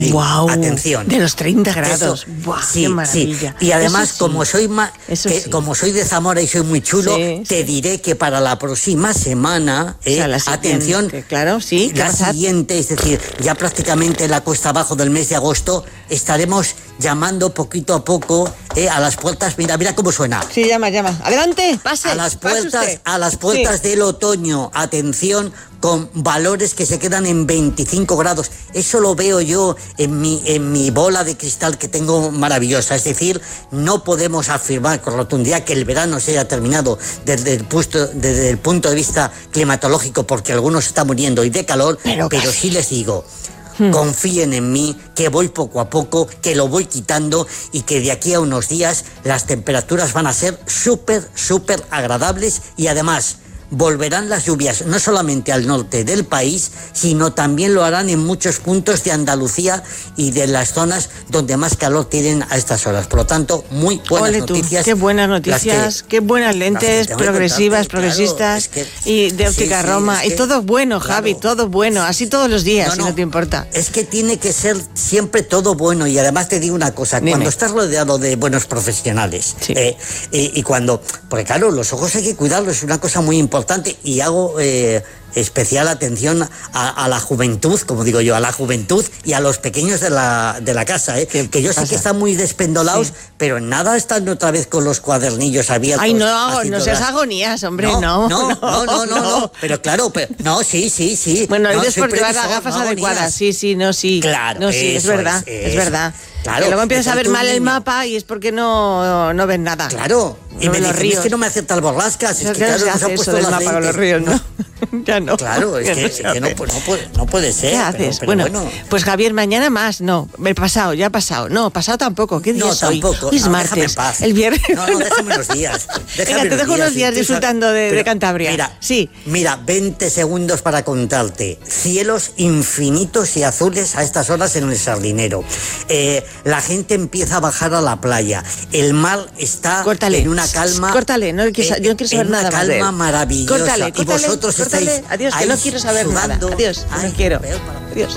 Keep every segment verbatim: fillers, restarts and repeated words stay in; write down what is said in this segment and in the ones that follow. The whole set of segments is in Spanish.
Wow, atención. De los treinta grados. Eso, wow, sí, qué maravilla. Sí. Y además, sí. como soy ma- que, sí. como soy de Zamora y soy muy chulo, sí, te sí. diré que para la próxima semana, eh, o sea, la atención, claro, sí, la siguiente, es decir, ya prácticamente la cuesta abajo del mes de agosto, estaremos llamando poquito a poco eh, a las puertas. Mira, mira cómo suena. Sí, llama, llama. Adelante, pase. A las puertas, a las puertas sí. del otoño. Atención, con valores que se quedan en veinticinco grados. Eso lo veo yo en mi, en mi bola de cristal que tengo maravillosa. Es decir, no podemos afirmar con rotundidad que el verano se haya terminado desde el, punto, desde el punto de vista climatológico, porque algunos están muriendo y de calor, pero, pero sí les digo, hmm. confíen en mí, que voy poco a poco, que lo voy quitando y que de aquí a unos días las temperaturas van a ser súper, súper agradables y además volverán las lluvias no solamente al norte del país, sino también lo harán en muchos puntos de Andalucía y de las zonas donde más calor tienen a estas horas. Por lo tanto, muy buenas Ole noticias. Tú, qué buenas noticias, que, qué buenas lentes progresivas, contarte, progresistas, claro, es que, y de Óptica sí, sí, Roma. Es que, y todo bueno, claro, Javi, todo bueno, así todos los días, no, no, si no te importa. Es que tiene que ser siempre todo bueno y además te digo una cosa, Dime. cuando estás rodeado de buenos profesionales sí. eh, y, y cuando, porque claro, los ojos hay que cuidarlos, es una cosa muy importante. Y hago eh, especial atención a, a la juventud, como digo yo, a la juventud y a los pequeños de la, de la casa, ¿eh? que yo pasa? sé que están muy despendolados, sí. pero en nada están otra vez con los cuadernillos abiertos. Ay, no, no seas las... agonías, hombre, no. No, no, no, no, no, no, no. Pero claro, pero, no, sí, sí, sí. Bueno, no, es porque llevar las gafas no adecuadas, sí, sí, no, sí. Claro, no, sí, es verdad, es, es verdad. Claro, que luego empiezas a ver mal el mapa y es porque no, no ven nada. Claro, y no me dicen, ríos. es que no me acepta el borrascas, es que claro, nos han puesto las mapa con los ríos, ¿no? Ya no. Claro, es que, es que no, pues no, puede, no puede ser. ¿Qué haces? Pero, pero bueno, bueno, pues Javier, mañana más, no, el pasado, ya ha pasado, no, pasado tampoco, ¿qué día no, es hoy? tampoco. Hoy es no, martes, paz. el viernes. No, no, déjame unos días. Venga, te dejo unos días disfrutando de, pero, de Cantabria. Mira, sí. Mira, veinte segundos para contarte. Cielos infinitos y azules a estas horas en el Sardinero. Eh, la gente empieza a bajar a la playa. El mar está córtale, en una calma. Córtale, no, quiero, yo no quiero saber nada más. En una calma maravillosa. Córtale, córtale, y vosotros córtale. estáis. Adiós, que no quiero saber sudando. nada. Adiós, Ay, no quiero. Adiós.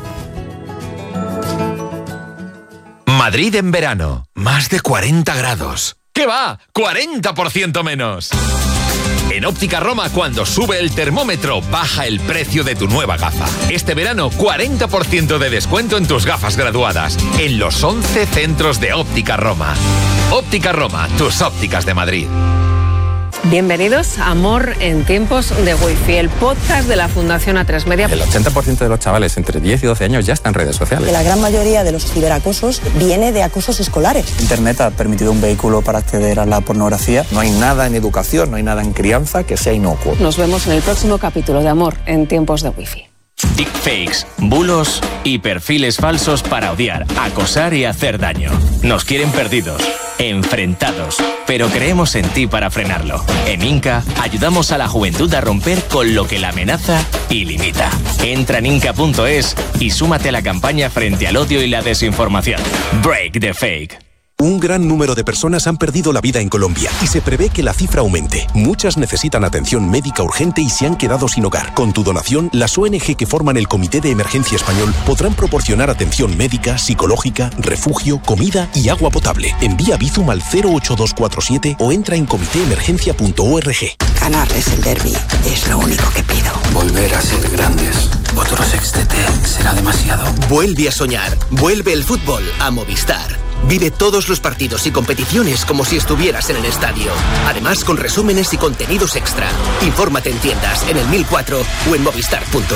Madrid en verano, más de cuarenta grados. ¿Qué va? cuarenta por ciento menos. En Óptica Roma, cuando sube el termómetro, baja el precio de tu nueva gafa. Este verano, cuarenta por ciento de descuento en tus gafas graduadas, en los once centros de Óptica Roma. Óptica Roma, tus ópticas de Madrid. Bienvenidos a Amor en tiempos de Wi-Fi, el podcast de la Fundación A tres Media. El ochenta por ciento de los chavales entre diez y doce años ya están en redes sociales. Que la gran mayoría de los ciberacosos viene de acosos escolares. Internet ha permitido un vehículo para acceder a la pornografía. No hay nada en educación, no hay nada en crianza que sea inocuo. Nos vemos en el próximo capítulo de Amor en tiempos de Wi-Fi. Deepfakes, bulos y perfiles falsos para odiar, acosar y hacer daño. Nos quieren perdidos, enfrentados, pero creemos en ti para frenarlo. En Inca ayudamos a la juventud a romper con lo que la amenaza y limita. Entra en inca punto es y súmate a la campaña frente al odio y la desinformación. Break the fake. Un gran número de personas han perdido la vida en Colombia y se prevé que la cifra aumente. Muchas necesitan atención médica urgente y se han quedado sin hogar. Con tu donación, las O N G que forman el Comité de Emergencia Español podrán proporcionar atención médica, psicológica, refugio, comida y agua potable. Envía Bizum al cero ocho dos cuatro siete o entra en comité emergencia punto org. Ganarles el derbi es lo único que pido. Volver a ser grandes. Otro sextete será demasiado. Vuelve a soñar. Vuelve el fútbol a Movistar. Vive todos los partidos y competiciones como si estuvieras en el estadio. Además, con resúmenes y contenidos extra. Infórmate en tiendas, en el mil cuatro o en movistar punto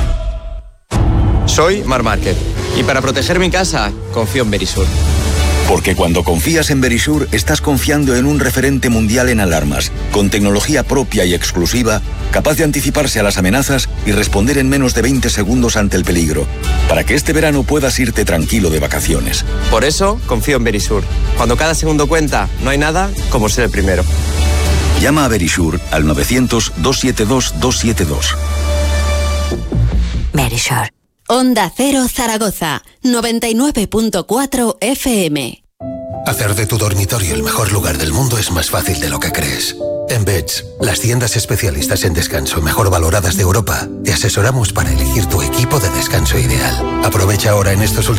es. Soy Mar Márquez y para proteger mi casa confío en Verisur. Porque cuando confías en Verisur, estás confiando en un referente mundial en alarmas, con tecnología propia y exclusiva, capaz de anticiparse a las amenazas y responder en menos de veinte segundos ante el peligro, para que este verano puedas irte tranquilo de vacaciones. Por eso, confío en Verisur. Cuando cada segundo cuenta, no hay nada como ser el primero. Llama a Verisur al novecientos, dos siete dos, dos siete dos. Verisur. Onda Cero Zaragoza, noventa y nueve punto cuatro F M. Hacer de tu dormitorio el mejor lugar del mundo es más fácil de lo que crees. En Beds, las tiendas especialistas en descanso mejor valoradas de Europa, te asesoramos para elegir tu equipo de descanso ideal. Aprovecha ahora en estos últimos